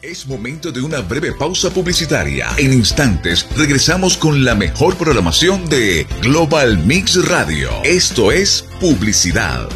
Es momento de una breve pausa publicitaria. En instantes regresamos con la mejor programación de Global Mix Radio. Esto es publicidad.